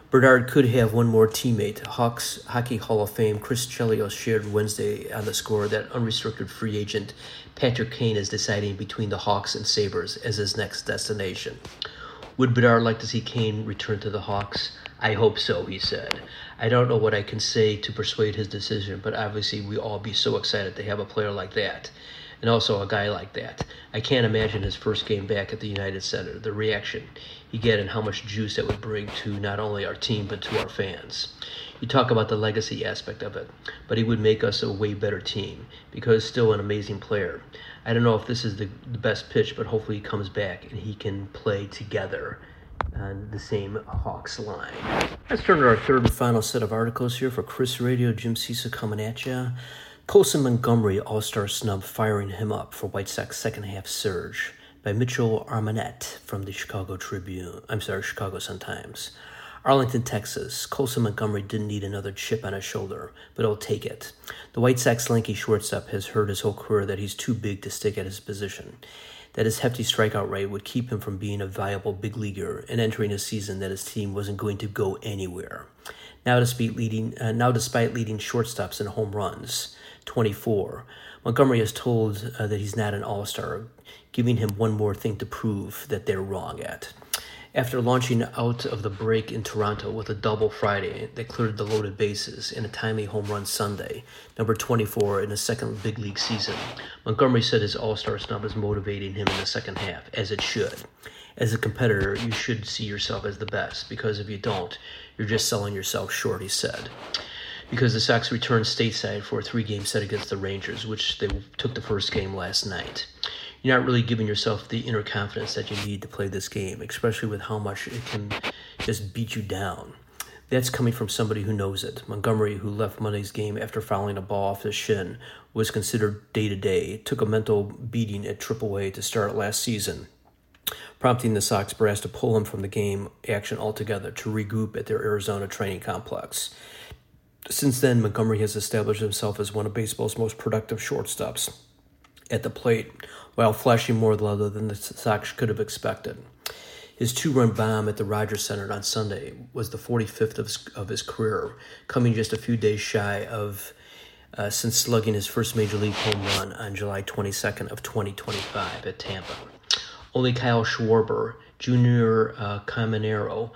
Bernard could have one more teammate. Hawks Hockey Hall of Fame Chris Chelios shared Wednesday on the Score that unrestricted free agent Patrick Kane is deciding between the Hawks and Sabres as his next destination. Would Bedard like to see Kane return to the Hawks? I hope so, he said. I don't know what I can say to persuade his decision, but obviously we all be so excited to have a player like that. And also a guy like that. I can't imagine his first game back at the United Center, the reaction he get and how much juice that would bring to not only our team but to our fans. You talk about the legacy aspect of it, but he would make us a way better team because still an amazing player. I don't know if this is the best pitch, but hopefully he comes back and he can play together on the same Hawks line. Let's turn to our third and final set of articles here for Chris Radio. Jim Cisa coming at you. Colson Montgomery All-Star snub firing him up for White Sox second-half surge by Mitchell Armanette from the Chicago Sun-Times. Arlington, Texas. Colson Montgomery didn't need another chip on his shoulder, but he'll take it. The White Sox lanky shortstop has heard his whole career that he's too big to stick at his position, that his hefty strikeout rate would keep him from being a viable big leaguer and entering a season that his team wasn't going to go anywhere. Now, despite leading shortstops in home runs, 24, Montgomery has told that he's not an all-star, giving him one more thing to prove that they're wrong at. After launching out of the break in Toronto with a double Friday that cleared the loaded bases and a timely home run Sunday, number 24 in his second big league season, Montgomery said his all-star snub is motivating him in the second half, as it should. As a competitor, you should see yourself as the best, because if you don't, you're just selling yourself short, he said. Because the Sox returned stateside for a 3-game set against the Rangers, which they took the first game last night. You're not really giving yourself the inner confidence that you need to play this game, especially with how much it can just beat you down. That's coming from somebody who knows it. Montgomery, who left Monday's game after fouling a ball off his shin, was considered day-to-day, took a mental beating at AAA to start last season, prompting the Sox brass to pull him from the game action altogether to regroup at their Arizona training complex. Since then, Montgomery has established himself as one of baseball's most productive shortstops at the plate, while flashing more leather than the Sox could have expected. His 2-run bomb at the Rogers Center on Sunday was the 45th of his career, coming just a few days shy of since slugging his first major league home run on July 22nd of 2025 at Tampa. Only Kyle Schwarber, Junior Caminero,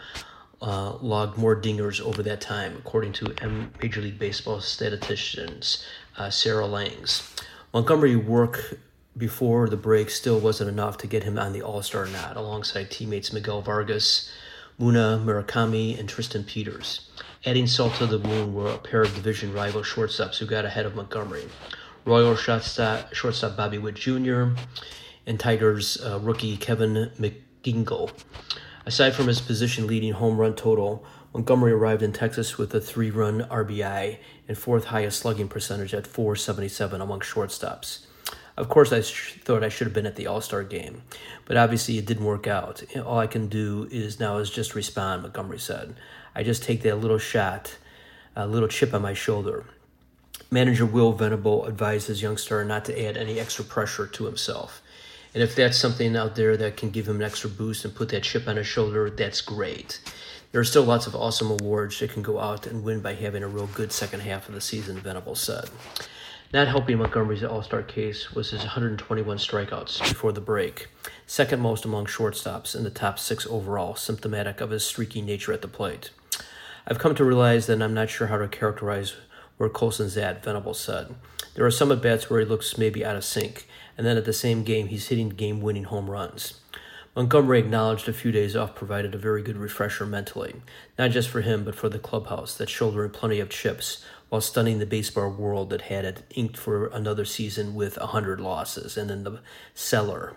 logged more dingers over that time, according to Major League Baseball statisticians Sarah Langs. Montgomery's work before the break still wasn't enough to get him on the All-Star nod, alongside teammates Miguel Vargas, Muna Murakami, and Tristan Peters. Adding salt to the wound were a pair of division rival shortstops who got ahead of Montgomery. Royal shortstop Bobby Witt Jr. and Tigers rookie Kevin McGingle. Aside from his position-leading home run total, Montgomery arrived in Texas with a 3-run RBI and fourth highest slugging percentage at .477 among shortstops. Of course, I thought I should have been at the All-Star game, but obviously it didn't work out. All I can do is just respond, Montgomery said. I just take that little shot, a little chip on my shoulder. Manager Will Venable advised his young star not to add any extra pressure to himself. And if that's something out there that can give him an extra boost and put that chip on his shoulder, that's great. There are still lots of awesome awards that can go out and win by having a real good second half of the season, Venable said. Not helping Montgomery's All-Star case was his 121 strikeouts before the break, second most among shortstops in the top 6 overall, symptomatic of his streaky nature at the plate. I've come to realize that I'm not sure how to characterize where Colson's at, Venable said. There are some at-bats where he looks maybe out of sync, and then at the same game, he's hitting game-winning home runs. Montgomery acknowledged a few days off provided a very good refresher mentally, not just for him, but for the clubhouse that shouldering plenty of chips while stunning the baseball world that had it inked for another season with 100 losses and in the cellar.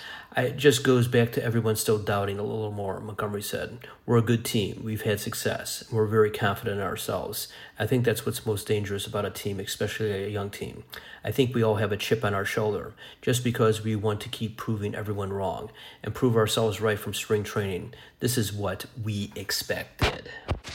It just goes back to everyone still doubting a little more, Montgomery said. We're a good team. We've had success. And we're very confident in ourselves. I think that's what's most dangerous about a team, especially a young team. I think we all have a chip on our shoulder just because we want to keep proving everyone wrong and prove ourselves right from spring training. This is what we expected.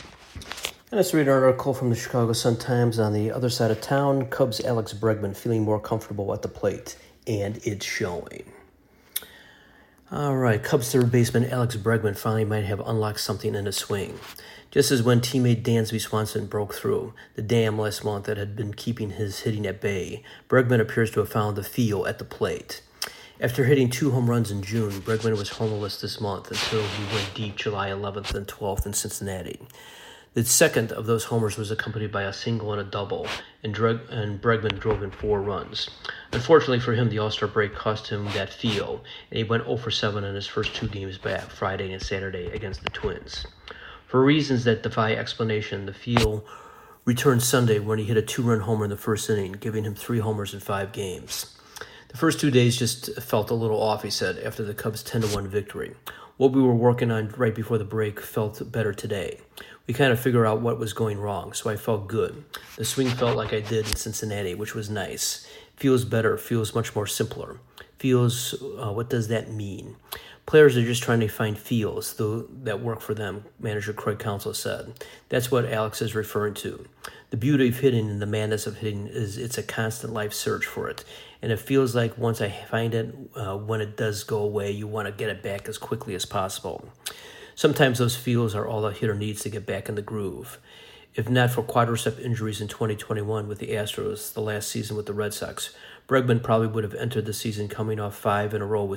And let's read an article from the Chicago Sun-Times on the other side of town. Cubs' Alex Bregman feeling more comfortable at the plate, and it's showing. All right, Cubs third baseman Alex Bregman finally might have unlocked something in his swing. Just as when teammate Dansby Swanson broke through the dam last month that had been keeping his hitting at bay, Bregman appears to have found the feel at the plate. After hitting 2 home runs in June, Bregman was homerless this month until he went deep July 11th and 12th in Cincinnati. The second of those homers was accompanied by a single and a double, and Bregman drove in 4 runs. Unfortunately for him, the All-Star break cost him that feel, and he went 0 for 7 in his first 2 games back, Friday and Saturday, against the Twins. For reasons that defy explanation, the feel returned Sunday when he hit a 2-run homer in the first inning, giving him 3 homers in 5 games. The first 2 days just felt a little off, he said, after the Cubs' 10-1 victory. What we were working on right before the break felt better today. We kind of figured out what was going wrong, so I felt good. The swing felt like I did in Cincinnati, which was nice. Feels better, feels much more simpler. Feels, what does that mean? Players are just trying to find feels that work for them, manager Craig Counsell said. That's what Alex is referring to. The beauty of hitting and the madness of hitting is it's a constant life search for it. And it feels like once I find it, when it does go away, you want to get it back as quickly as possible. Sometimes those feels are all a hitter needs to get back in the groove. If not for quadricep injuries in 2021 with the Astros, the last season with the Red Sox, Bregman probably would have entered the season coming off 5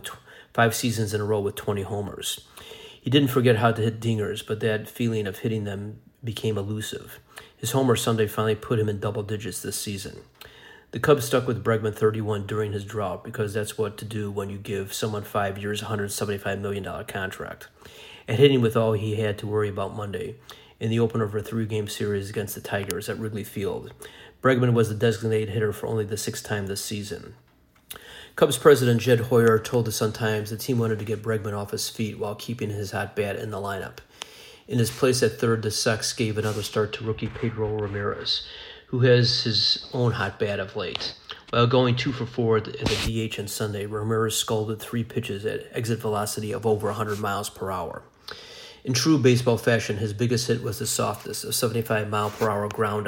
seasons in a row with 20 homers. He didn't forget how to hit dingers, but that feeling of hitting them became elusive. His homer Sunday finally put him in double digits this season. The Cubs stuck with Bregman 31 during his drought because that's what to do when you give someone 5 years, $175 million contract. At hitting with all he had to worry about Monday, in the opener of a 3-game series against the Tigers at Wrigley Field, Bregman was the designated hitter for only the 6th time this season. Cubs president Jed Hoyer told the Sun-Times the team wanted to get Bregman off his feet while keeping his hot bat in the lineup. In his place at third, the Sox gave another start to rookie Pedro Ramirez, who has his own hot bat of late. While going 2 for 4 at the DH on Sunday, Ramirez scolded 3 pitches at exit velocity of over 100 miles per hour. In true baseball fashion, his biggest hit was the softest, a 75-mile-per-hour ground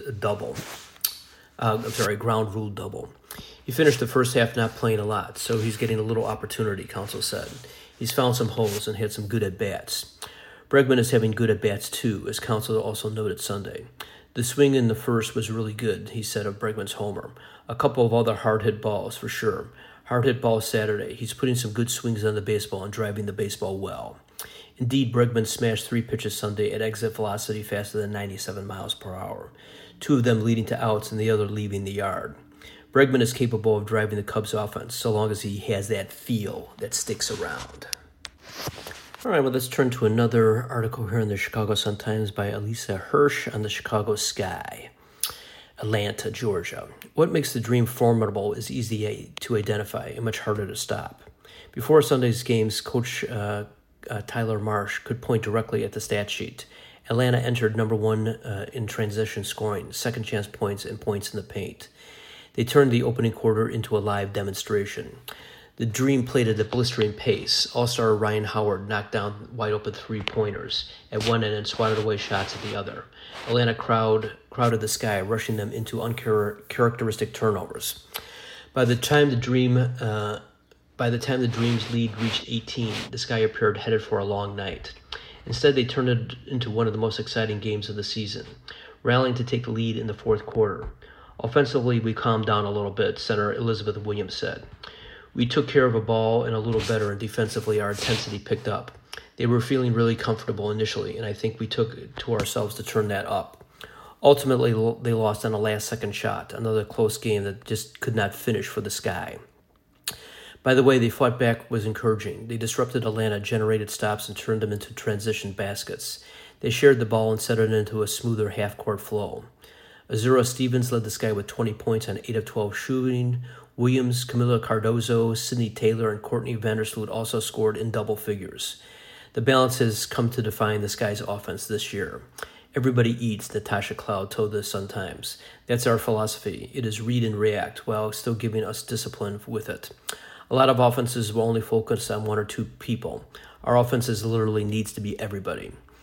ruled double. He finished the first half not playing a lot, so he's getting a little opportunity, Counsell said. He's found some holes and had some good at-bats. Bregman is having good at-bats too, as Counsell also noted Sunday. The swing in the first was really good, he said of Bregman's homer. A couple of other hard-hit balls, for sure. Hard-hit balls Saturday. He's putting some good swings on the baseball and driving the baseball well. Indeed, Bregman smashed 3 pitches Sunday at exit velocity faster than 97 miles per hour, 2 of them leading to outs and the other leaving the yard. Bregman is capable of driving the Cubs' offense so long as he has that feel that sticks around. All right, well, let's turn to another article here in the Chicago Sun-Times by Elisa Hirsch on the Chicago Sky. Atlanta, Georgia. What makes the dream formidable is easy to identify and much harder to stop. Before Sunday's games, Coach Tyler Marsh could point directly at the stat sheet. Atlanta entered number 1 in transition scoring, second chance points, and points in the paint. They turned the opening quarter into a live demonstration. The Dream played at a blistering pace. All-star Ryan Howard knocked down wide-open 3-pointers at one end and swatted away shots at the other. Atlanta crowded the Sky, rushing them into uncharacteristic turnovers. By the time the Dream's lead reached 18, the Sky appeared headed for a long night. Instead, they turned it into one of the most exciting games of the season, rallying to take the lead in the fourth quarter. Offensively, we calmed down a little bit, center Elizabeth Williams said. We took care of a ball and a little better, and defensively our intensity picked up. They were feeling really comfortable initially, and I think we took it to ourselves to turn that up. Ultimately, they lost on a last-second shot, another close game that just could not finish for the Sky. By the way, they fought back was encouraging. They disrupted Atlanta, generated stops, and turned them into transition baskets. They shared the ball and set it into a smoother half-court flow. Azura Stevens led the Sky with 20 points on 8 of 12 shooting. Williams, Camila Cardozo, Sydney Taylor, and Courtney Vandersloot also scored in double figures. The balance has come to define the Sky's offense this year. Everybody eats, Natasha Cloud told the Sun-Times. That's our philosophy. It is read and react while still giving us discipline with it. A lot of offenses will only focus on 1 or 2 people. Our offenses literally needs to be everybody.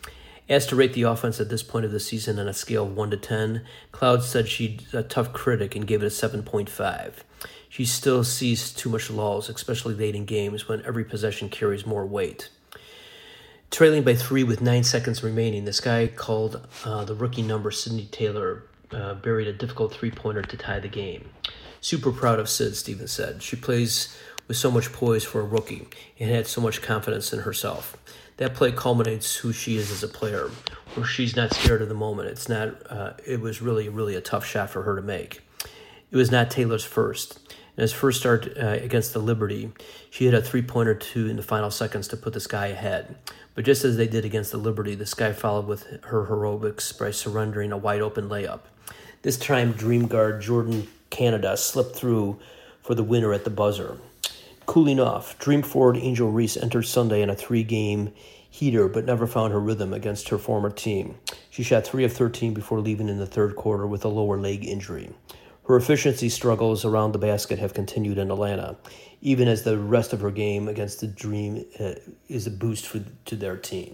Asked to rate the offense at this point of the season on a scale of 1 to 10, Cloud said she's a tough critic and gave it a 7.5. She still sees too much lulls, especially late in games when every possession carries more weight. Trailing by 3 with 9 seconds remaining, the Sky called the rookie number Sydney Taylor buried a difficult three-pointer to tie the game. Super proud of Sid, Stevens said. She plays with so much poise for a rookie and had so much confidence in herself. That play culminates who she is as a player, where she's not scared of the moment. It was really a tough shot for her to make. It was not Taylor's first. In his first start against the Liberty, she hit a three-pointer two in the final seconds to put the Sky ahead. But just as they did against the Liberty, the Sky followed with her heroics by surrendering a wide-open layup. This time, Dream guard Jordan Canada slipped through for the winner at the buzzer. Cooling off, Dream forward Angel Reese entered Sunday in a 3-game heater but never found her rhythm against her former team. She shot 3 of 13 before leaving in the third quarter with a lower leg injury. Her efficiency struggles around the basket have continued in Atlanta, even as the rest of her game against the Dream is a boost to their team.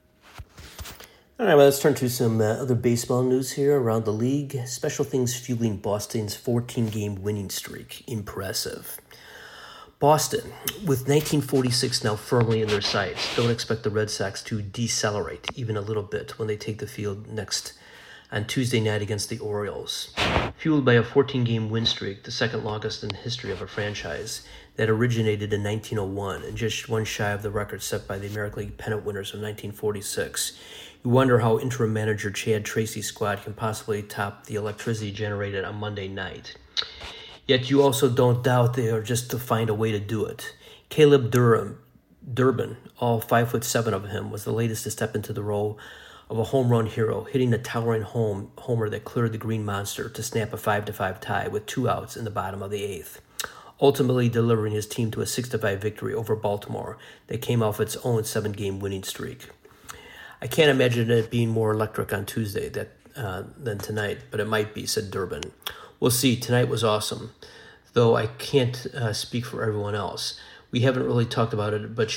All right, well, let's turn to some other baseball news here around the league. Special things fueling Boston's 14-game winning streak. Impressive. Boston, with 1946 now firmly in their sights, don't expect the Red Sox to decelerate even a little bit when they take the field next on Tuesday night against the Orioles. Fueled by a 14-game win streak, the second longest in the history of a franchise that originated in 1901 and just one shy of the record set by the American League pennant winners of 1946, you wonder how interim manager Chad Tracy's squad can possibly top the electricity generated on Monday night. Yet you also don't doubt they are just to find a way to do it. Caleb Durbin, all 5'7" of him, was the latest to step into the role of a home run hero, hitting a towering homer that cleared the Green Monster to snap a 5-5 tie with 2 outs in the bottom of the 8th, ultimately delivering his team to a 6-5 victory over Baltimore that came off its own 7-game winning streak. I can't imagine it being more electric on Tuesday than tonight, but it might be, said Durbin. We'll see. Tonight was awesome, though I can't speak for everyone else. We haven't really talked about it, but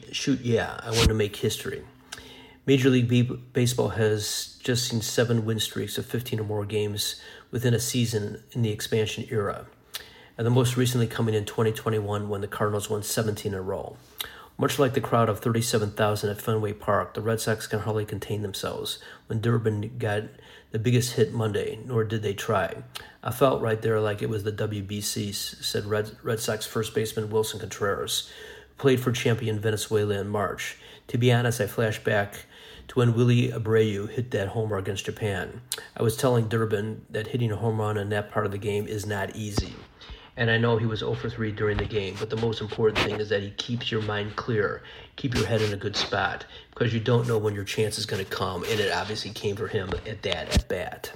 yeah, I want to make history. Major League Baseball has just seen 7 win streaks of 15 or more games within a season in the expansion era, and the most recently coming in 2021 when the Cardinals won 17 in a row. Much like the crowd of 37,000 at Fenway Park, the Red Sox can hardly contain themselves when Durbin got the biggest hit Monday, nor did they try. I felt right there like it was the WBC, said Red Sox first baseman Wilson Contreras, who played for champion Venezuela in March. To be honest, I flashed back to when Willie Abreu hit that homer against Japan. I was telling Durbin that hitting a home run in that part of the game is not easy. And I know he was 0 for 3 during the game, but the most important thing is that he keeps your mind clear, keep your head in a good spot, because you don't know when your chance is going to come, and it obviously came for him at that at-bat.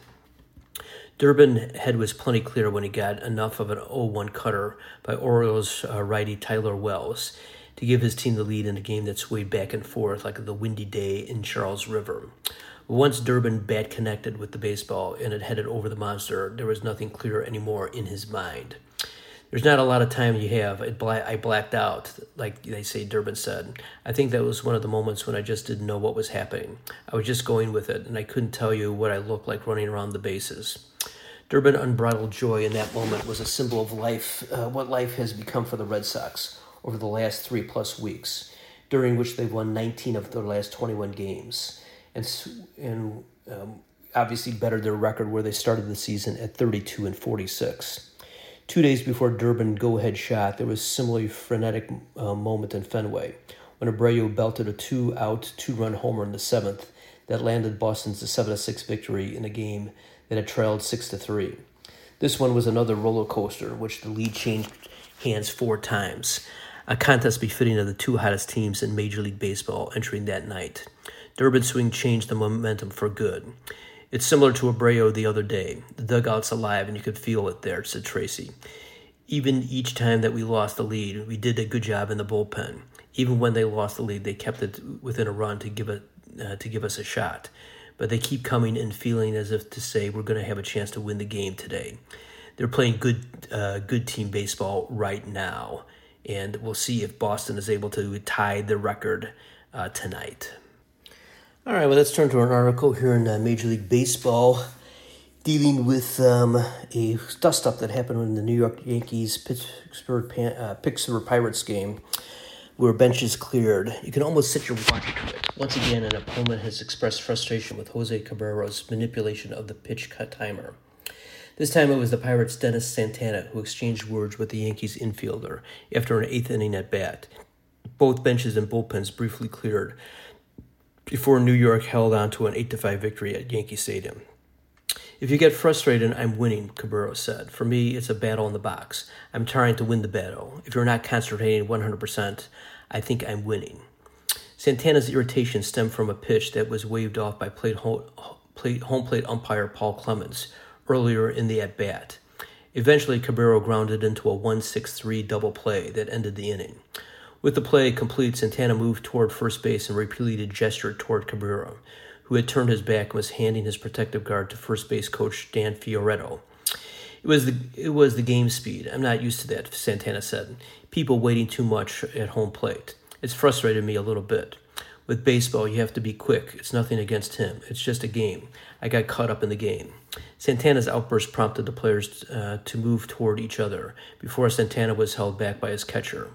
Durbin's head was plenty clear when he got enough of an 0-1 cutter by Orioles righty Tyler Wells to give his team the lead in a game that swayed back and forth like the windy day in Charles River. Once Durbin bat connected with the baseball and it headed over the monster, there was nothing clear anymore in his mind. There's not a lot of time you have. I blacked out, like they say, Durbin said. I think that was one of the moments when I just didn't know what was happening. I was just going with it, and I couldn't tell you what I looked like running around the bases. Durbin's unbridled joy in that moment was a symbol of life, what life has become for the Red Sox over the last 3+ weeks, during which they've won 19 of their last 21 games, and obviously bettered their record where they started the season at 32-46. 2 days before Durbin's go-ahead shot, there was a similarly frenetic moment in Fenway when Abreu belted a 2-out, 2-run homer in the 7th that landed Boston's 7-6 victory in a game that had trailed 6-3. This one was another roller coaster in which the lead changed hands 4 times, a contest befitting of the 2 hottest teams in Major League Baseball entering that night. Durbin's swing changed the momentum for good. It's similar to Abreu the other day. The dugout's alive and you could feel it there, said Tracy. Even each time that we lost the lead, we did a good job in the bullpen. Even when they lost the lead, they kept it within a run to give us a shot. But they keep coming and feeling as if to say we're going to have a chance to win the game today. They're playing good team baseball right now, and we'll see if Boston is able to tie the record tonight. All right, well, let's turn to an article here in Major League Baseball dealing with a dust-up that happened in the New York Yankees Pittsburgh Pirates game where benches cleared. You can almost sit your watch to it. Once again, an opponent has expressed frustration with Jose Cabrera's manipulation of the pitch cut timer. This time it was the Pirates' Dennis Santana who exchanged words with the Yankees infielder after an eighth inning at bat. Both benches and bullpens briefly cleared before New York held on to an 8-5 victory at Yankee Stadium. "If you get frustrated, I'm winning," Cabrera said. "For me, it's a battle in the box. I'm trying to win the battle. If you're not concentrating 100%, I think I'm winning." Santana's irritation stemmed from a pitch that was waved off by home plate umpire Paul Clemens earlier in the at-bat. Eventually, Cabrera grounded into a 1-6-3 double play that ended the inning. With the play complete, Santana moved toward first base and repeatedly gestured toward Cabrera, who had turned his back and was handing his protective guard to first base coach Dan Fioretto. It was the game speed. I'm not used to that," Santana said. "People waiting too much at home plate. It's frustrated me a little bit. With baseball, you have to be quick. It's nothing against him. It's just a game. I got caught up in the game." Santana's outburst prompted the players to move toward each other before Santana was held back by his catcher.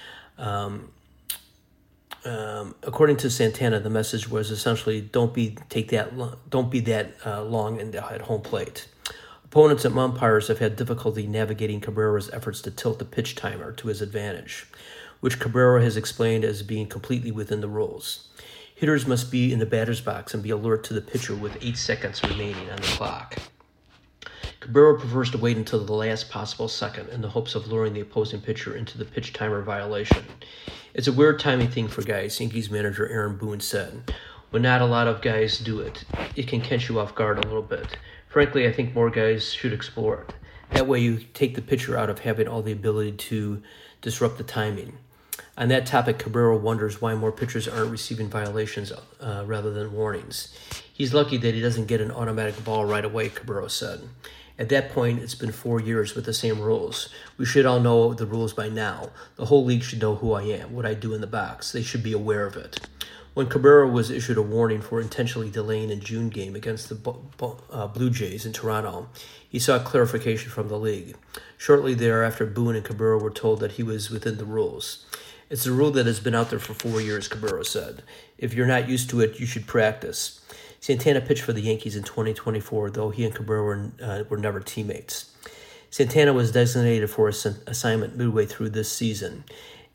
According to Santana, the message was essentially, don't be that long at home plate. Opponents and umpires have had difficulty navigating Cabrera's efforts to tilt the pitch timer to his advantage, which Cabrera has explained as being completely within the rules. Hitters must be in the batter's box and be alert to the pitcher with 8 seconds remaining on the clock. Cabrera prefers to wait until the last possible second in the hopes of luring the opposing pitcher into the pitch timer violation. "It's a weird timing thing for guys," Yankees manager Aaron Boone said. "When not a lot of guys do it, it can catch you off guard a little bit. Frankly, I think more guys should explore it. That way you take the pitcher out of having all the ability to disrupt the timing." On that topic, Cabrera wonders why more pitchers aren't receiving violations rather than warnings. "He's lucky that he doesn't get an automatic ball right away," Cabrera said. "At that point, it's been 4 years with the same rules. We should all know the rules by now. The whole league should know who I am, what I do in the box. They should be aware of it." When Cabrera was issued a warning for intentionally delaying a June game against the Blue Jays in Toronto, he sought clarification from the league. Shortly thereafter, Boone and Cabrera were told that he was within the rules. "It's a rule that has been out there for 4 years," Cabrera said. "If you're not used to it, you should practice." Santana pitched for the Yankees in 2024, though he and Cabrera were never teammates. Santana was designated for assignment midway through that season,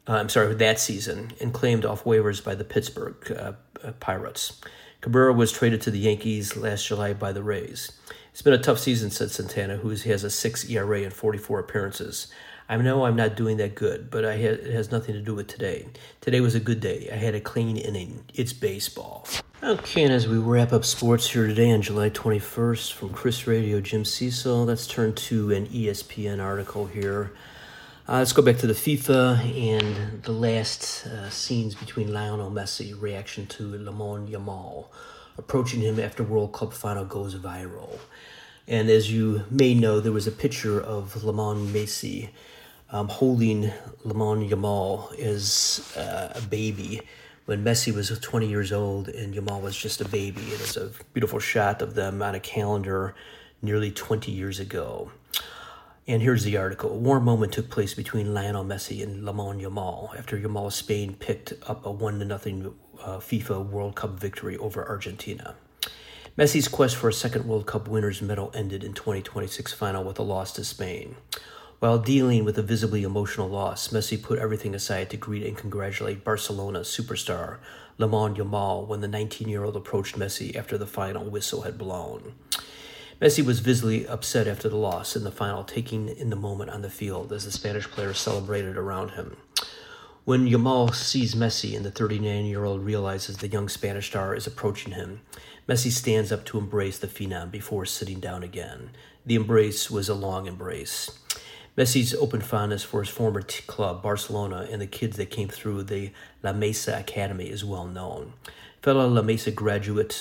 and claimed off waivers by the Pittsburgh Pirates. Cabrera was traded to the Yankees last July by the Rays. "It's been a tough season," said Santana, who has a 6 ERA and 44 appearances. "I know I'm not doing that good, but it has nothing to do with today. Today was a good day. I had a clean inning. It's baseball." Okay, and as we wrap up sports here today on July 21st from Chris Radio, Jim Cecil, let's turn to an ESPN article here. Let's go back to the FIFA and the last scenes between Lionel Messi, reaction to Lamine Yamal, approaching him after World Cup final goes viral. And as you may know, there was a picture of Lamine Messi holding Lamine Yamal as a baby when Messi was 20 years old and Yamal was just a baby. It was a beautiful shot of them on a calendar nearly 20 years ago. And here's the article. "A warm moment took place between Lionel Messi and Lamine Yamal after Yamal's Spain picked up a 1-0 FIFA World Cup victory over Argentina. Messi's quest for a second World Cup winner's medal ended in 2026 final with a loss to Spain. While dealing with a visibly emotional loss, Messi put everything aside to greet and congratulate Barcelona superstar Lamine Yamal when the 19-year-old approached Messi after the final whistle had blown. Messi was visibly upset after the loss in the final, taking in the moment on the field as the Spanish players celebrated around him. When Yamal sees Messi and the 39-year-old realizes the young Spanish star is approaching him, Messi stands up to embrace the phenom before sitting down again. The embrace was a long embrace. Messi's open fondness for his former club, Barcelona, and the kids that came through the La Masia Academy is well known. Fellow La Masia graduate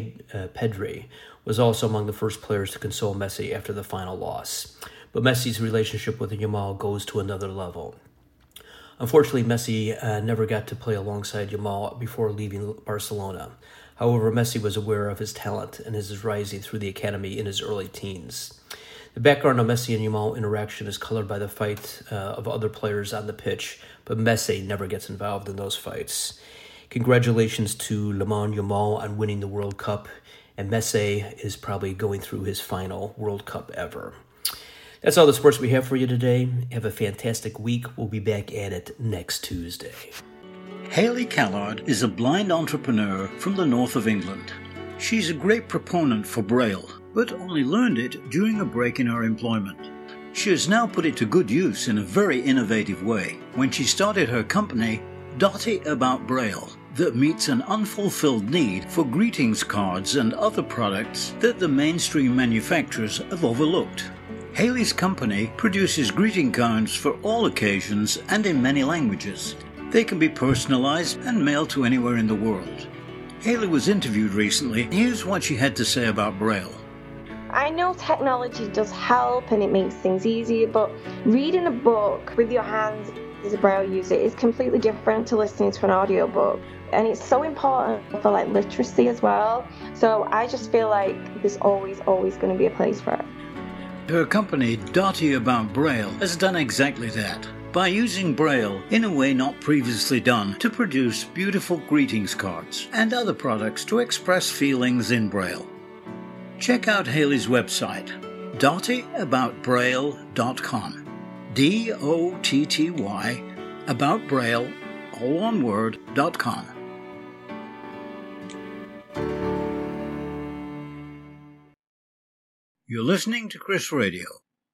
Pedri was also among the first players to console Messi after the final loss. But Messi's relationship with Yamal goes to another level. Unfortunately, Messi never got to play alongside Yamal before leaving Barcelona. However, Messi was aware of his talent and his rising through the academy in his early teens. The background of Messi and Yamal interaction is colored by the fight of other players on the pitch, but Messi never gets involved in those fights. Congratulations to Lamine Yamal on winning the World Cup, and Messi is probably going through his final World Cup ever. That's all the sports we have for you today. Have a fantastic week. We'll be back at it next Tuesday. Hayley Callard is a blind entrepreneur from the north of England. She's a great proponent for Braille, but only learned it during a break in her employment. She has now put it to good use in a very innovative way when she started her company, Dotty About Braille, that meets an unfulfilled need for greetings cards and other products that the mainstream manufacturers have overlooked. Hayley's company produces greeting cards for all occasions and in many languages. They can be personalized and mailed to anywhere in the world. Hayley was interviewed recently. Here's what she had to say about Braille. I know technology does help and it makes things easier, but reading a book with your hands as a Braille user is completely different to listening to an audiobook. And it's so important for literacy as well. So I just feel like there's always going to be a place for it. Her company, Dotty About Braille, has done exactly that, by using Braille in a way not previously done to produce beautiful greetings cards and other products to express feelings in Braille. Check out Hayley's website, dottyaboutbraille.com. DOTTY about Braille, all one word, .com. You're listening to Chris Radio,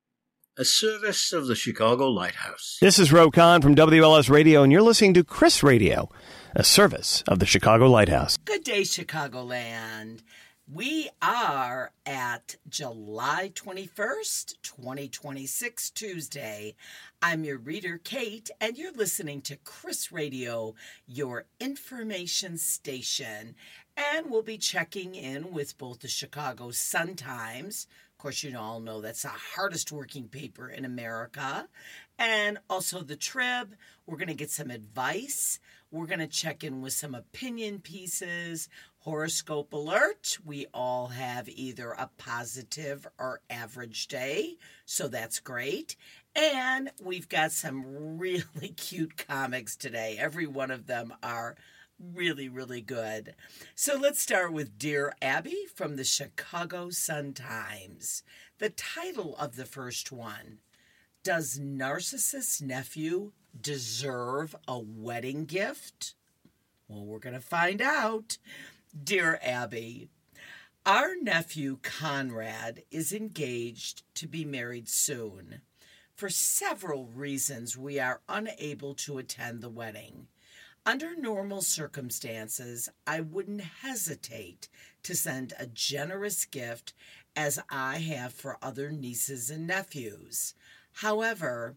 a service of the Chicago Lighthouse. This is Ro Khan from WLS Radio, and you're listening to Chris Radio, a service of the Chicago Lighthouse. Good day, Chicagoland. We are at July 21st, 2026, Tuesday. I'm your reader, Kate, and you're listening to Chris Radio, your information station. And we'll be checking in with both the Chicago Sun-Times. Of course, you all know that's the hardest working paper in America. And also the Trib. We're going to get some advice. We're going to check in with some opinion pieces. Horoscope alert. We all have either a positive or average day, so that's great. And we've got some really cute comics today. Every one of them are really, really good. So let's start with Dear Abby from the Chicago Sun-Times. The title of the first one, Does Narcissist's Nephew Deserve a Wedding Gift? Well, we're going to find out. Dear Abby, our nephew Conrad is engaged to be married soon. For several reasons, we are unable to attend the wedding. Under normal circumstances, I wouldn't hesitate to send a generous gift as I have for other nieces and nephews. However,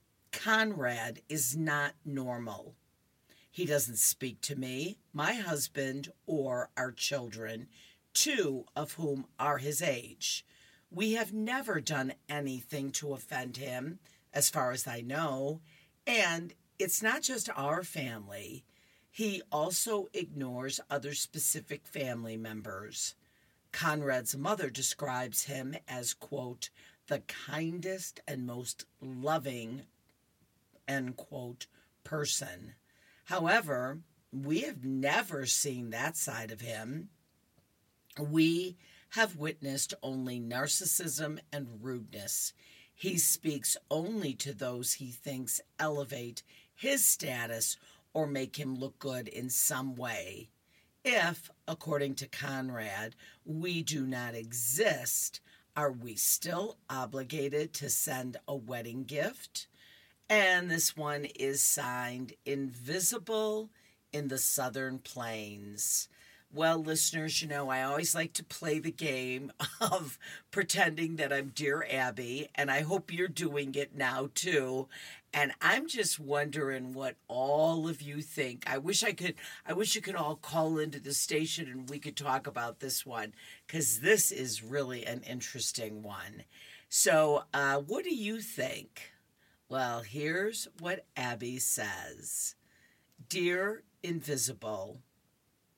Conrad is not normal. He doesn't speak to me, my husband, or our children, two of whom are his age. We have never done anything to offend him, as far as I know, and it's not just our family. He also ignores other specific family members. Conrad's mother describes him as, quote, the kindest and most loving, end quote, person. However, we have never seen that side of him. We have witnessed only narcissism and rudeness. He speaks only to those he thinks elevate his status or make him look good in some way. If, according to Conrad, we do not exist, are we still obligated to send a wedding gift? And this one is signed Invisible in the Southern Plains. Well, listeners, you know, I always like to play the game of pretending that I'm Dear Abby, and I hope you're doing it now, too. And I'm just wondering what all of you think. I wish you could all call into the station and we could talk about this one, because this is really an interesting one. So, what do you think? Well, here's what Abby says. Dear Invisible,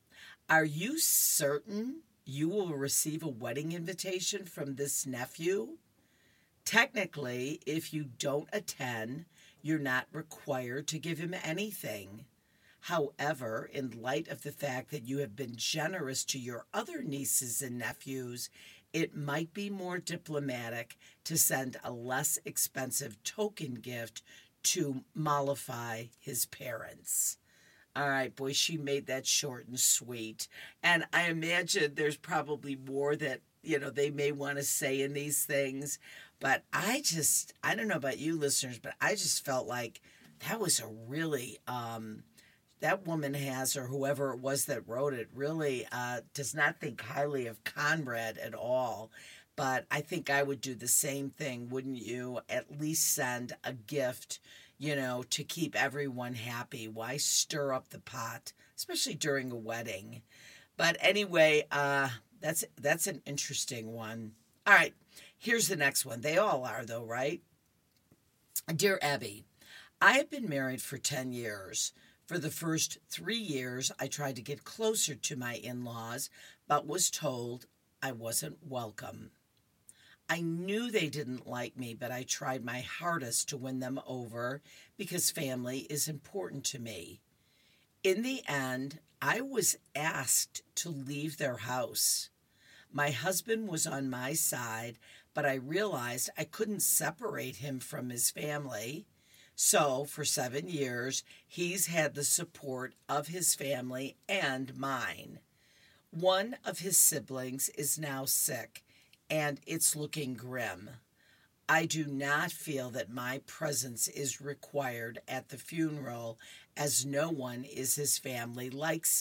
Are you certain you will receive a wedding invitation from this nephew? Technically, if you don't attend, you're not required to give him anything. However, in light of the fact that you have been generous to your other nieces and nephews, it might be more diplomatic to send a less expensive token gift to mollify his parents. All right, boy, she made that short and sweet. And I imagine there's probably more that, they may want to say in these things. But I don't know about you listeners, but I just felt like that was a really, that woman has, or whoever it was that wrote it, really does not think highly of Conrad at all. But I think I would do the same thing, wouldn't you? At least send a gift, to keep everyone happy. Why stir up the pot, especially during a wedding? But anyway, that's an interesting one. All right, here's the next one. They all are, though, right? Dear Abby, I have been married for 10 years. For the first 3 years, I tried to get closer to my in-laws, but was told I wasn't welcome. I knew they didn't like me, but I tried my hardest to win them over because family is important to me. In the end, I was asked to leave their house. My husband was on my side, but I realized I couldn't separate him from his family. So, for 7 years, he's had the support of his family and mine. One of his siblings is now sick, and it's looking grim. I do not feel that my presence is required at the funeral, as no one in his family likes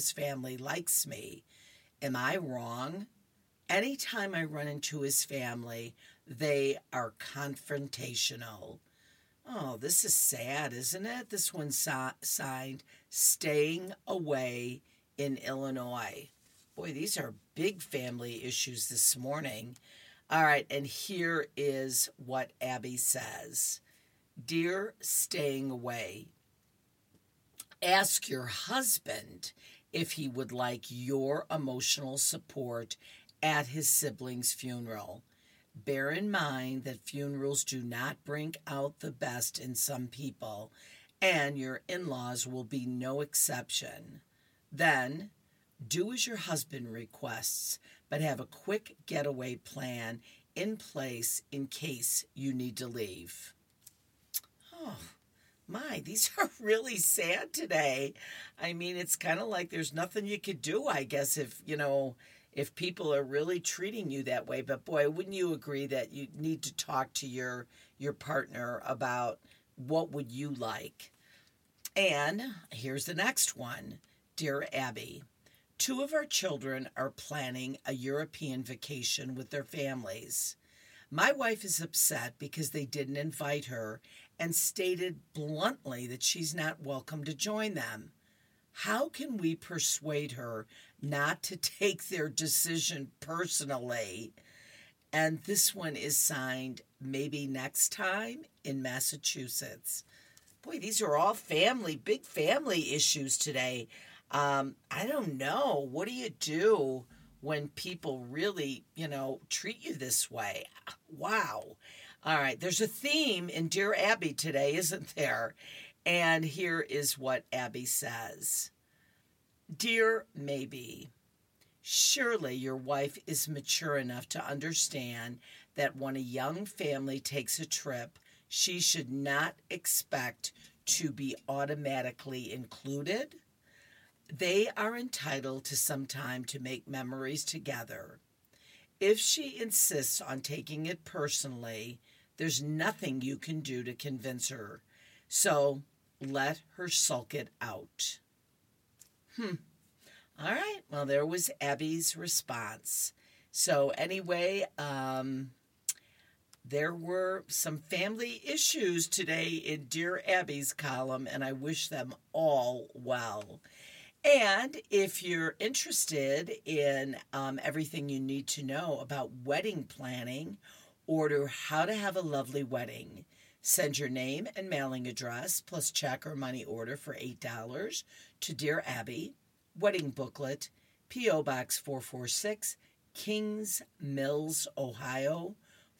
me. Am I wrong? Anytime I run into his family, they are confrontational. Oh, this is sad, isn't it? This one's signed, Staying Away in Illinois. Boy, these are big family issues this morning. All right, and here is what Abby says. Dear Staying Away, ask your husband if he would like your emotional support at his sibling's funeral. Bear in mind that funerals do not bring out the best in some people, and your in-laws will be no exception. Then, do as your husband requests, but have a quick getaway plan in place in case you need to leave. Oh, my, these are really sad today. I mean, it's kind of like there's nothing you could do, I guess, if people are really treating you that way. But boy, wouldn't you agree that you need to talk to your partner about what would you like? And here's the next one. Dear Abby, 2 of our children are planning a European vacation with their families. My wife is upset because they didn't invite her and stated bluntly that she's not welcome to join them. How can we persuade her not to take their decision personally? And this one is signed, Maybe Next Time in Massachusetts. Boy, these are all big family issues today. I don't know. What do you do when people really, treat you this way? Wow. All right. There's a theme in Dear Abby today, isn't there? And here is what Abby says. Dear Maybe, surely your wife is mature enough to understand that when a young family takes a trip, she should not expect to be automatically included. They are entitled to some time to make memories together. If she insists on taking it personally, there's nothing you can do to convince her. So let her sulk it out. All right. Well, there was Abby's response. So anyway, there were some family issues today in Dear Abby's column, and I wish them all well. And if you're interested in everything you need to know about wedding planning or to how to have a lovely wedding, send your name and mailing address plus check or money order for $8 to Dear Abby, wedding booklet, P.O. Box 446, Kings Mills, Ohio,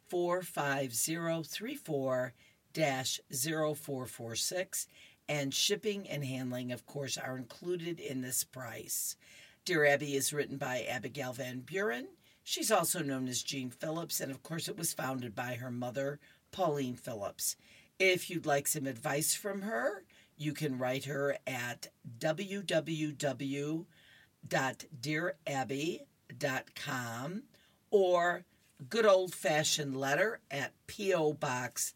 45034-0446, and shipping and handling, of course, are included in this price. Dear Abby is written by Abigail Van Buren. She's also known as Jean Phillips, and of course it was founded by her mother, Pauline Phillips. If you'd like some advice from her, you can write her at www.dearabby.com or good old-fashioned letter at P.O. Box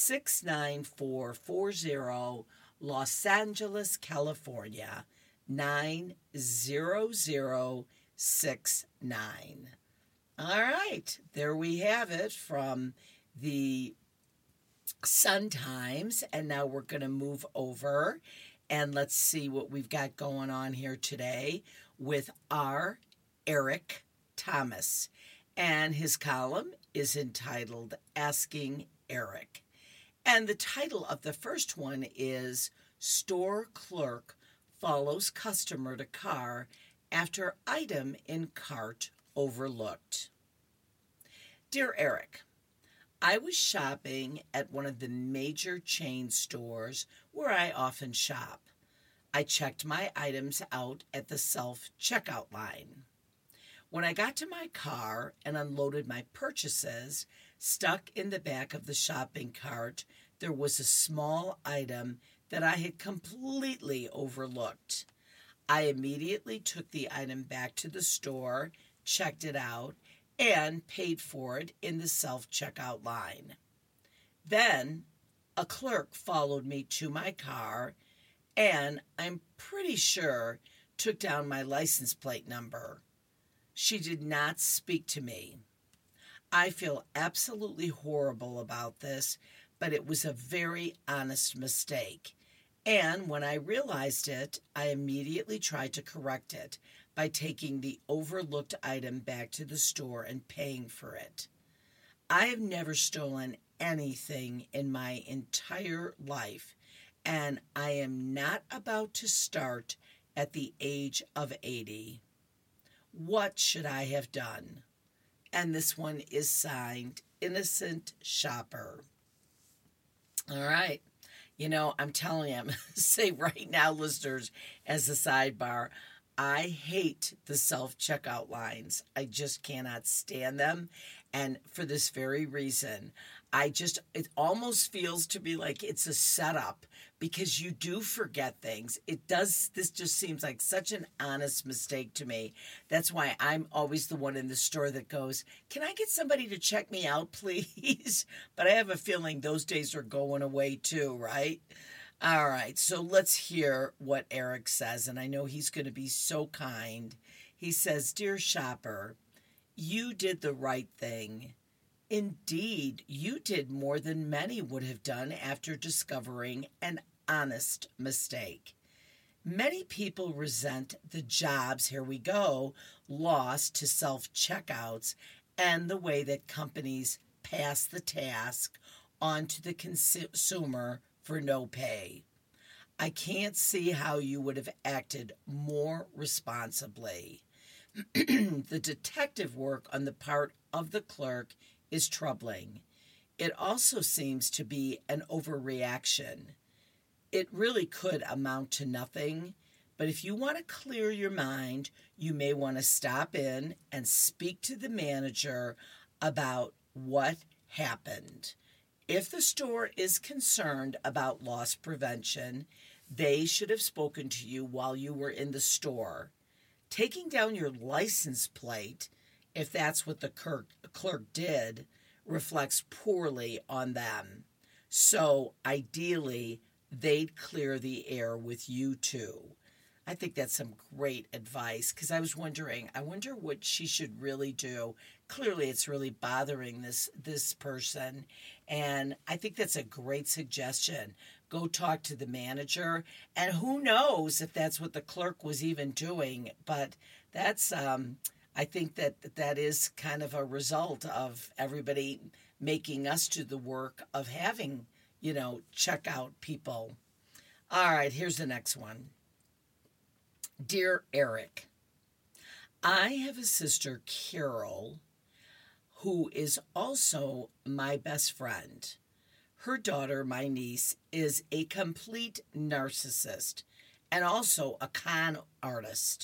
69440, Los Angeles, California, 90069. All right, there we have it from the Sun Times, and now we're going to move over and let's see what we've got going on here today with R. Eric Thomas, and his column is entitled Asking Eric, and the title of the first one is Store Clerk Follows Customer to Car After Item in Cart Overlooked. Dear Eric, I was shopping at one of the major chain stores where I often shop. I checked my items out at the self-checkout line. When I got to my car and unloaded my purchases, stuck in the back of the shopping cart, there was a small item that I had completely overlooked. I immediately took the item back to the store, checked it out, and paid for it in the self-checkout line. Then, a clerk followed me to my car, and I'm pretty sure took down my license plate number. She did not speak to me. I feel absolutely horrible about this, but it was a very honest mistake. And when I realized it, I immediately tried to correct it by taking the overlooked item back to the store and paying for it. I have never stolen anything in my entire life, and I am not about to start at the age of 80. What should I have done? And this one is signed Innocent Shopper. All right. You know, I'm telling you, I'm going to say right now, listeners, as a sidebar, I hate the self-checkout lines. I just cannot stand them. And for this very reason, it almost feels to be like it's a setup because you do forget things. This just seems like such an honest mistake to me. That's why I'm always the one in the store that goes, can I get somebody to check me out, please? But I have a feeling those days are going away too, right? All right, so let's hear what Eric says, and I know he's going to be so kind. He says, Dear shopper, you did the right thing. Indeed, you did more than many would have done after discovering an honest mistake. Many people resent the jobs, here we go, lost to self-checkouts and the way that companies pass the task on to the consumer for no pay. I can't see how you would have acted more responsibly. The detective work on the part of the clerk is troubling. It also seems to be an overreaction. It really could amount to nothing, but if you want to clear your mind, you may want to stop in and speak to the manager about what happened. If the store is concerned about loss prevention, they should have spoken to you while you were in the store. Taking down your license plate, if that's what the clerk did, reflects poorly on them. So ideally, they'd clear the air with you too. I think that's some great advice because I wonder what she should really do. Clearly, it's really bothering this person, and I think that's a great suggestion. Go talk to the manager, and who knows if that's what the clerk was even doing, but that's, I think that is kind of a result of everybody making us do the work of having, checkout people. All right, here's the next one. Dear Eric, I have a sister, Carol, who is also my best friend. Her daughter, my niece, is a complete narcissist and also a con artist.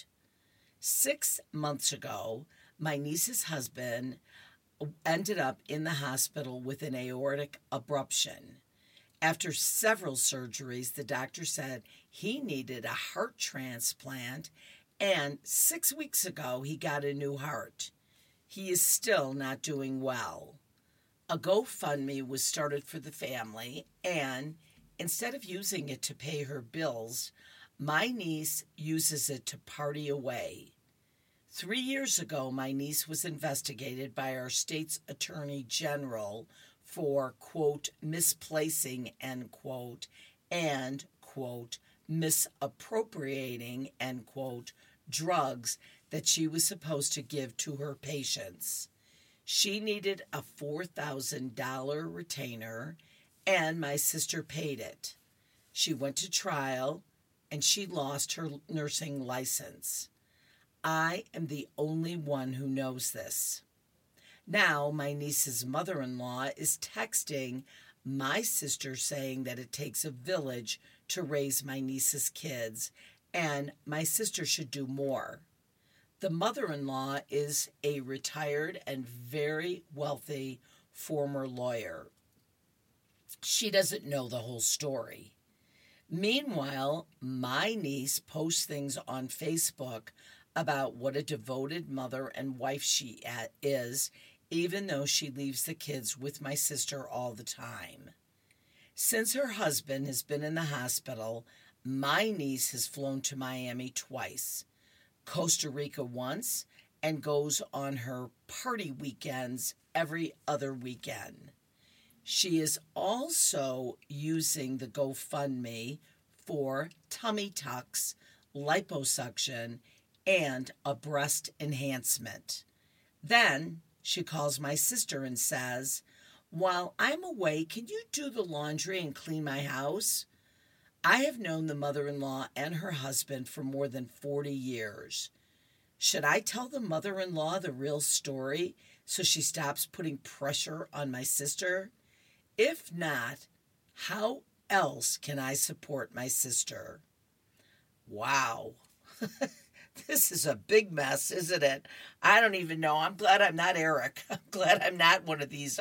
6 months ago, my niece's husband ended up in the hospital with an aortic abruption. After several surgeries, the doctor said he needed a heart transplant, and 6 weeks ago, he got a new heart. He is still not doing well. A GoFundMe was started for the family, and instead of using it to pay her bills, my niece uses it to party away. 3 years ago, my niece was investigated by our state's attorney general for, quote, misplacing, end quote, and, quote, misappropriating, end quote, drugs that she was supposed to give to her patients. She needed a $4,000 retainer, and my sister paid it. She went to trial, and she lost her nursing license. I am the only one who knows this. Now, my niece's mother-in-law is texting my sister saying that it takes a village to raise my niece's kids, and my sister should do more. The mother-in-law is a retired and very wealthy former lawyer. She doesn't know the whole story. Meanwhile, my niece posts things on Facebook about what a devoted mother and wife she is, even though she leaves the kids with my sister all the time. Since her husband has been in the hospital, my niece has flown to Miami twice, Costa Rica once, and goes on her party weekends every other weekend. She is also using the GoFundMe for tummy tucks, liposuction, and a breast enhancement. Then she calls my sister and says, "While I'm away, can you do the laundry and clean my house?" I have known the mother-in-law and her husband for more than 40 years. Should I tell the mother-in-law the real story so she stops putting pressure on my sister? If not, how else can I support my sister? Wow. This is a big mess, isn't it? I don't even know. I'm glad I'm not Eric. I'm glad I'm not one of these,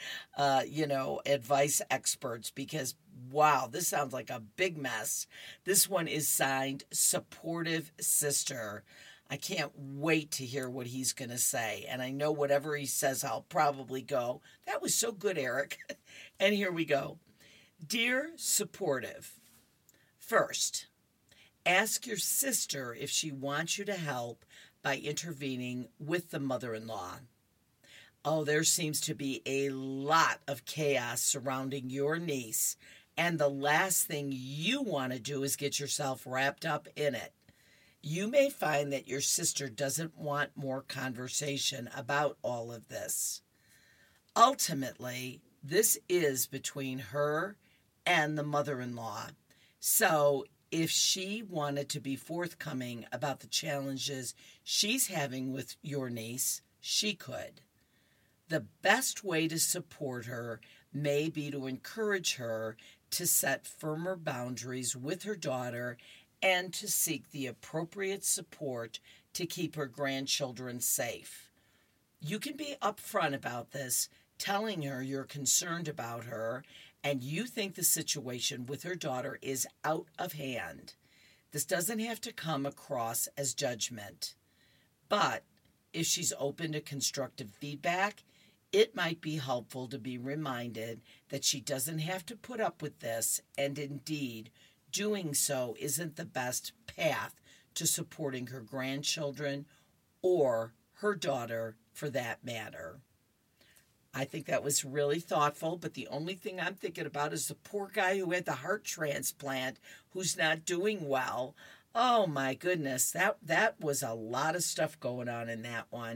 advice experts, because, wow, this sounds like a big mess. This one is signed Supportive Sister. I can't wait to hear what he's going to say. And I know whatever he says, I'll probably go, "That was so good, Eric." And here we go. Dear Supportive, first, ask your sister if she wants you to help by intervening with the mother-in-law. Oh, there seems to be a lot of chaos surrounding your niece, and the last thing you want to do is get yourself wrapped up in it. You may find that your sister doesn't want more conversation about all of this. Ultimately, this is between her and the mother-in-law. So if she wanted to be forthcoming about the challenges she's having with your niece, she could. The best way to support her may be to encourage her to set firmer boundaries with her daughter and to seek the appropriate support to keep her grandchildren safe. You can be upfront about this, telling her you're concerned about her and you think the situation with her daughter is out of hand. This doesn't have to come across as judgment. But if she's open to constructive feedback, it might be helpful to be reminded that she doesn't have to put up with this, and indeed, doing so isn't the best path to supporting her grandchildren or her daughter for that matter. I think that was really thoughtful, but the only thing I'm thinking about is the poor guy who had the heart transplant who's not doing well. Oh my goodness, that was a lot of stuff going on in that one.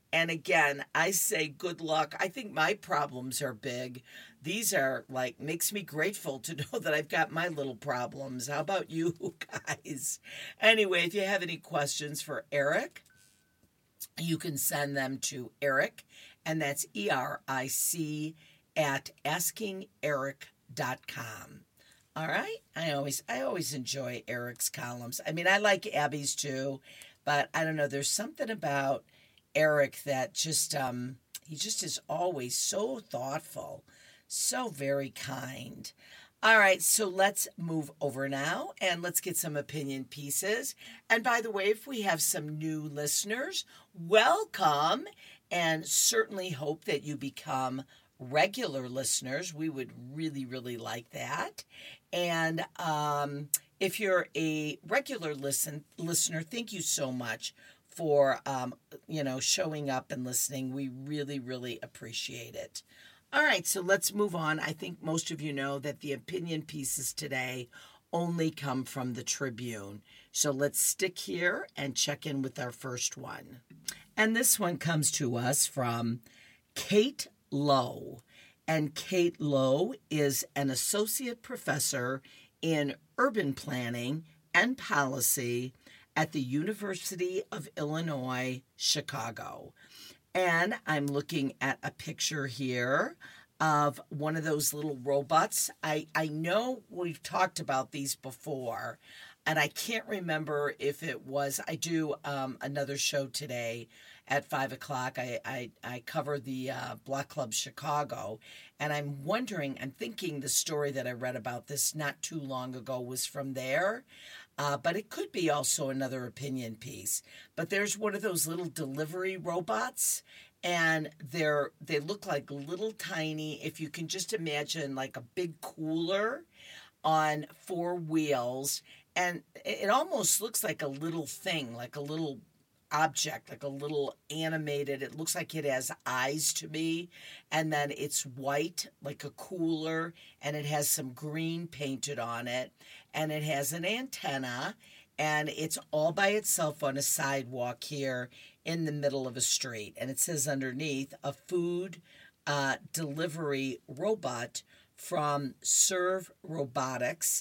And again, I say good luck. I think my problems are big. These are like, makes me grateful to know that I've got my little problems. How about you guys? Anyway, if you have any questions for Eric, you can send them to Eric, and that's ERIC at askingeric.com. All right. I always enjoy Eric's columns. I mean, I like Abby's too, but I don't know. There's something about Eric that just he just is always so thoughtful, so very kind. All right, so let's move over now and let's get some opinion pieces. And by the way, if we have some new listeners, welcome, and certainly hope that you become regular listeners. We would really, really like that. And if you're a regular listener, thank you so much for showing up and listening. We really, really appreciate it. All right, so let's move on. I think most of you know that the opinion pieces today only come from the Tribune. So let's stick here and check in with our first one. And this one comes to us from Kate Lowe. And Kate Lowe is an associate professor in urban planning and policy at the University of Illinois, Chicago. And I'm looking at a picture here of one of those little robots. I know we've talked about these before, and I can't remember if it was, I do another show today at 5 o'clock. I cover the Block Club Chicago, and I'm thinking the story that I read about this not too long ago was from there. But it could be also another opinion piece. But there's one of those little delivery robots, and they look like little tiny, if you can just imagine like a big cooler on 4 wheels, and it almost looks like a little thing, like a little object, like a little animated. It looks like it has eyes to me, and then it's white like a cooler, and it has some green painted on it, and it has an antenna, and it's all by itself on a sidewalk here in the middle of a street. And it says underneath, a food delivery robot from Serve Robotics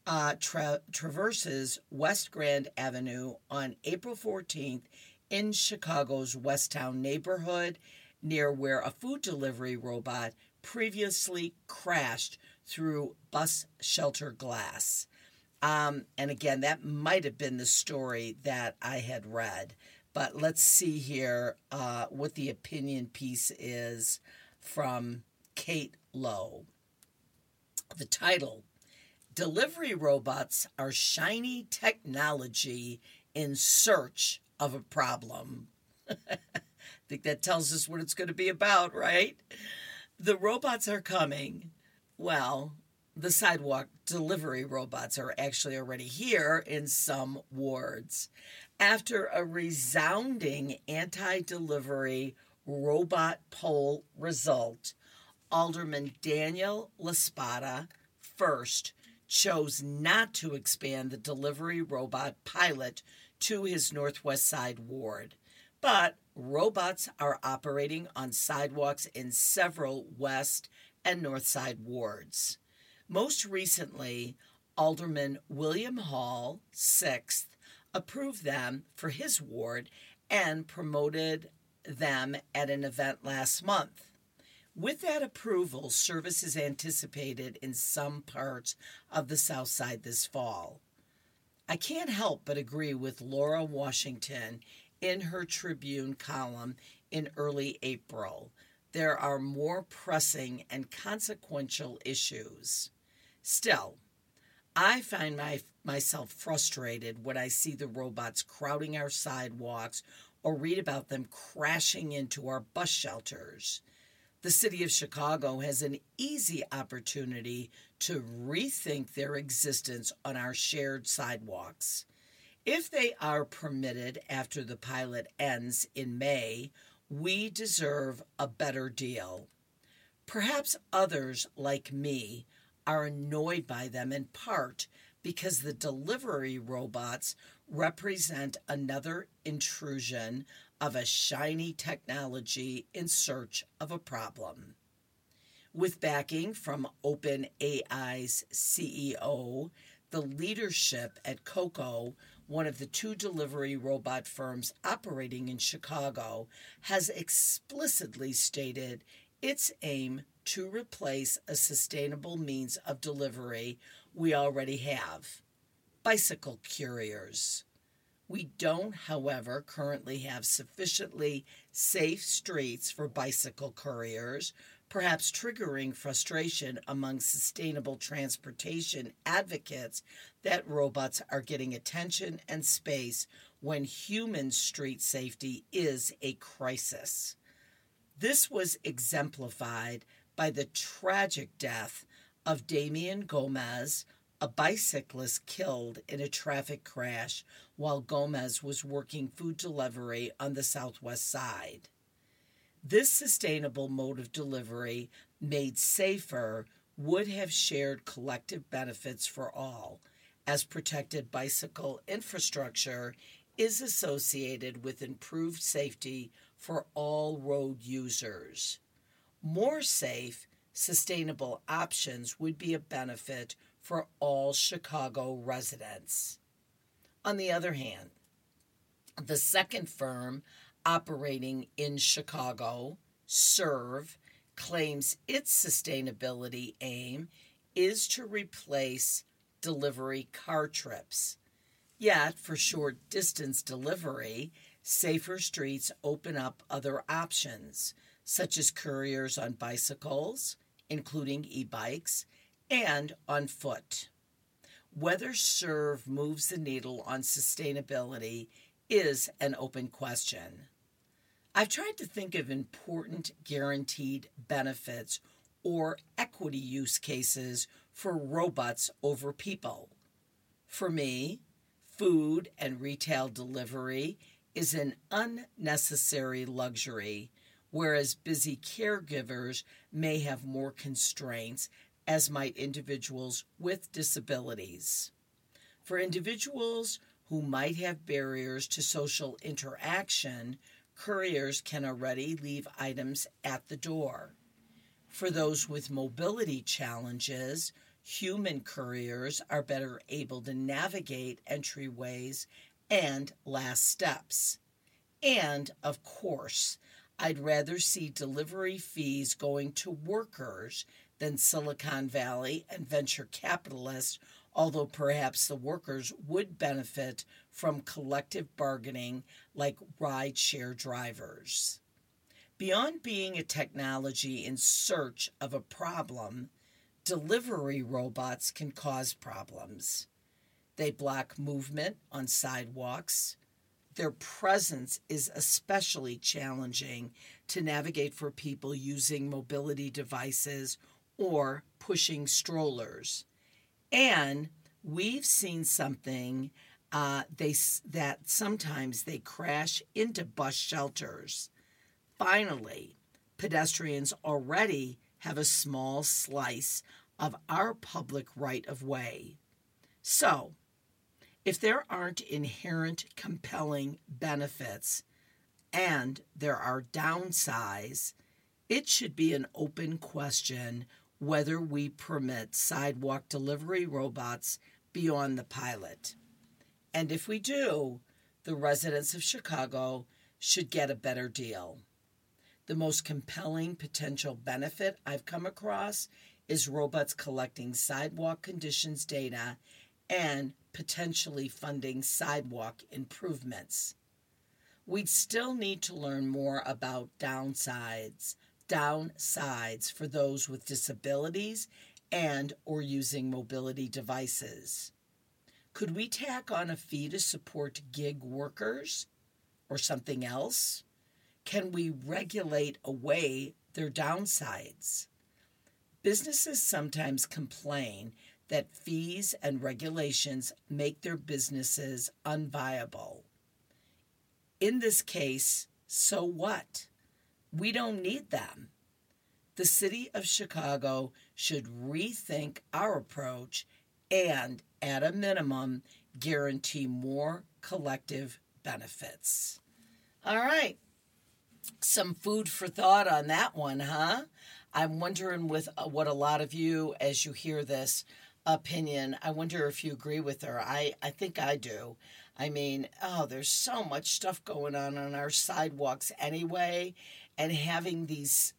traverses West Grand Avenue on April 14th in Chicago's Westtown neighborhood, near where a food delivery robot previously crashed through bus shelter glass. And again, that might have been the story that I had read. But let's see here what the opinion piece is from Kate Lowe. The title: Delivery robots are shiny technology in search of a problem. I think that tells us what it's going to be about, right? The robots are coming. Well, the sidewalk delivery robots are actually already here in some wards. After a resounding anti-delivery robot poll result, Alderman Daniel LaSpada first chose not to expand the delivery robot pilot to his Northwest Side ward. But robots are operating on sidewalks in several West and North Side wards. Most recently, Alderman William Hall, 6th, approved them for his ward and promoted them at an event last month. With that approval, service is anticipated in some parts of the South Side this fall. I can't help but agree with Laura Washington in her Tribune column in early April. There are more pressing and consequential issues. Still, I find myself frustrated when I see the robots crowding our sidewalks or read about them crashing into our bus shelters. The city of Chicago has an easy opportunity to rethink their existence on our shared sidewalks. If they are permitted after the pilot ends in May, we deserve a better deal. Perhaps others, like me, are annoyed by them in part because the delivery robots represent another intrusion of a shiny technology in search of a problem. With backing from OpenAI's CEO, the leadership at Coco, one of the 2 delivery robot firms operating in Chicago, has explicitly stated its aim to replace a sustainable means of delivery we already have: bicycle couriers. We don't, however, currently have sufficiently safe streets for bicycle couriers, perhaps triggering frustration among sustainable transportation advocates that robots are getting attention and space when human street safety is a crisis. This was exemplified by the tragic death of Damian Gomez, a bicyclist killed in a traffic crash while Gomez was working food delivery on the southwest side. This sustainable mode of delivery, made safer, would have shared collective benefits for all, as protected bicycle infrastructure is associated with improved safety for all road users. More safe, sustainable options would be a benefit for all Chicago residents. On the other hand, the second firm operating in Chicago, Serve, claims its sustainability aim is to replace delivery car trips. Yet, for short distance delivery, safer streets open up other options, such as couriers on bicycles, including e-bikes, and on foot. Whether Serve moves the needle on sustainability is an open question. I've tried to think of important guaranteed benefits or equity use cases for robots over people. For me, food and retail delivery is an unnecessary luxury, whereas busy caregivers may have more constraints, as might individuals with disabilities. For individuals who might have barriers to social interaction, couriers can already leave items at the door. For those with mobility challenges, human couriers are better able to navigate entryways and last steps. And, of course, I'd rather see delivery fees going to workers than Silicon Valley and venture capitalists, although perhaps the workers would benefit from collective bargaining like rideshare drivers. Beyond being a technology in search of a problem, delivery robots can cause problems. They block movement on sidewalks. Their presence is especially challenging to navigate for people using mobility devices or pushing strollers. And we've seen something that sometimes they crash into bus shelters. Finally, pedestrians already have a small slice of our public right-of-way. So, if there aren't inherent compelling benefits and there are downsides, it should be an open question whether we permit sidewalk delivery robots beyond the pilot. And if we do, the residents of Chicago should get a better deal. The most compelling potential benefit I've come across is robots collecting sidewalk conditions data and potentially funding sidewalk improvements. We'd still need to learn more about downsides for those with disabilities and or using mobility devices. Could we tack on a fee to support gig workers or something else? Can we regulate away their downsides? Businesses sometimes complain that fees and regulations make their businesses unviable. In this case, so what? We don't need them. The city of Chicago should rethink our approach and, at a minimum, guarantee more collective benefits. All right. Some food for thought on that one, huh? I'm wondering with what a lot of you, as you hear this opinion, I wonder if you agree with her. I think I do. I mean, there's so much stuff going on our sidewalks anyway, and having these,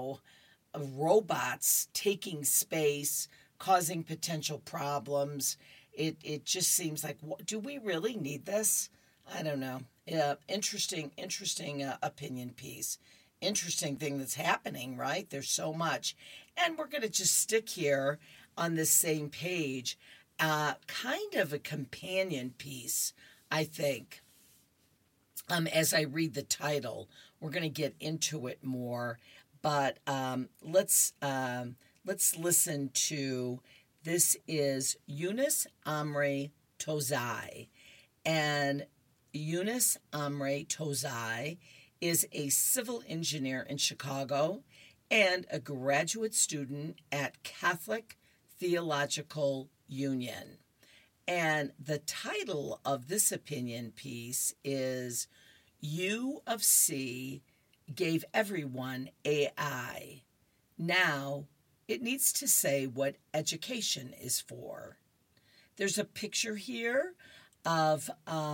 robots taking space, causing potential problems. It just seems like, do we really need this? I don't know. Yeah, interesting opinion piece. Interesting thing that's happening, right? There's so much. And we're going to just stick here on this same page. Kind of a companion piece, I think. As I read the title, we're going to get into it more. But let's listen to, this is Yunus Amri Tozai. And Yunus Amri Tozai is a civil engineer in Chicago and a graduate student at Catholic Theological Union. And the title of this opinion piece is U of C gave everyone AI. Now it needs to say what education is for. There's a picture here of,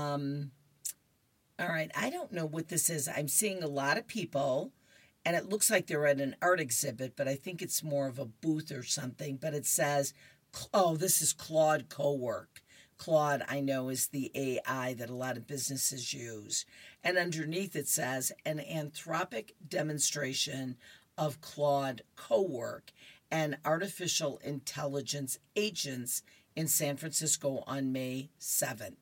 all right, I don't know what this is. I'm seeing a lot of people, and it looks like they're at an art exhibit, but I think it's more of a booth or something. But it says, this is Claude Cowork. Claude, I know, is the AI that a lot of businesses use. And underneath it says, an Anthropic demonstration of Claude Cowork and artificial intelligence agents in San Francisco on May 7th.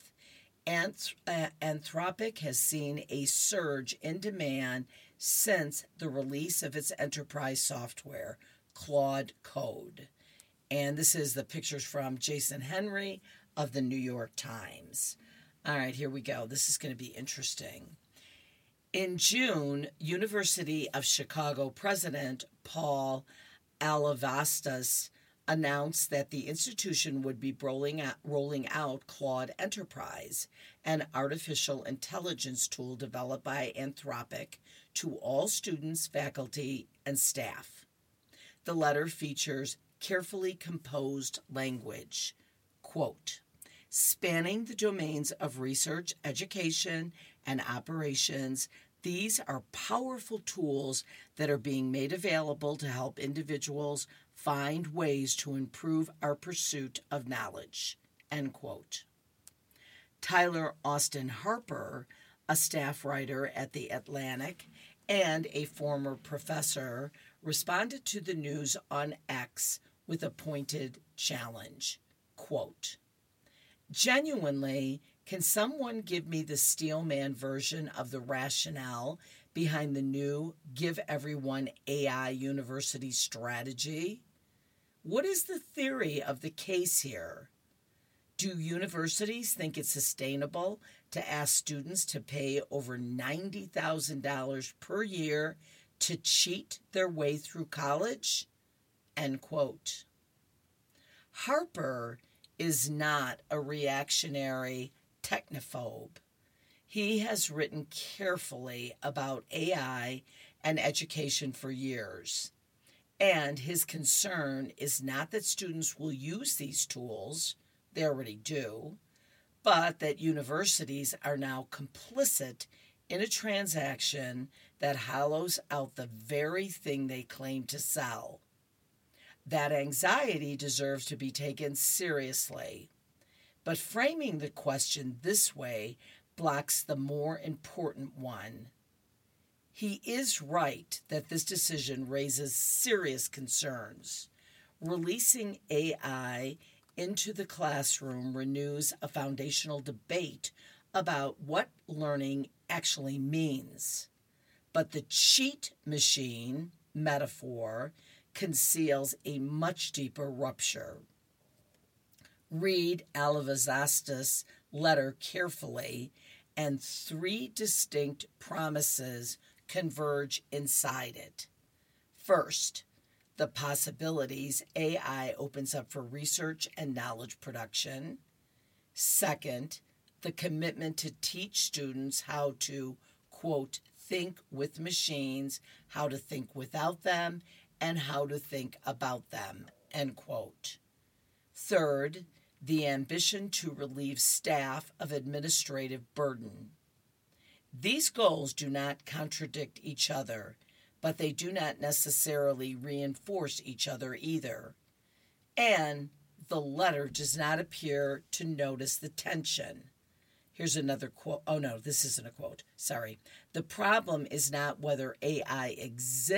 Anthropic has seen a surge in demand since the release of its enterprise software, Claude Code. And this is the pictures from Jason Henry of the New York Times. All right, here we go. This is going to be interesting. In June, University of Chicago President Paul Alavastas announced that the institution would be rolling out Claude Enterprise, an artificial intelligence tool developed by Anthropic, to all students, faculty, and staff. The letter features carefully composed language, quote, spanning the domains of research, education, and operations. These are powerful tools that are being made available to help individuals find ways to improve our pursuit of knowledge, end quote. Tyler Austin Harper, a staff writer at The Atlantic and a former professor, responded to the news on X with a pointed challenge, quote, genuinely, can someone give me the Steelman version of the rationale behind the new Give Everyone AI University strategy? What is the theory of the case here? Do universities think it's sustainable to ask students to pay over $90,000 per year to cheat their way through college? End quote. Harper is not a reactionary technophobe. He has written carefully about AI and education for years. And his concern is not that students will use these tools, they already do, but that universities are now complicit in a transaction that hollows out the very thing they claim to sell. That anxiety deserves to be taken seriously. But framing the question this way blocks the more important one. He is right that this decision raises serious concerns. Releasing AI into the classroom renews a foundational debate about what learning actually means. But the cheat machine metaphor conceals a much deeper rupture. Read Alavastas' letter carefully, and three distinct promises converge inside it. First, the possibilities AI opens up for research and knowledge production. Second, the commitment to teach students how to, quote, think with machines, how to think without them, and how to think about them, end quote. Third, the ambition to relieve staff of administrative burden. These goals do not contradict each other, but they do not necessarily reinforce each other either. And the letter does not appear to notice the tension. Here's another quote. Oh, no, this isn't a quote. Sorry. The problem is not whether AI exists.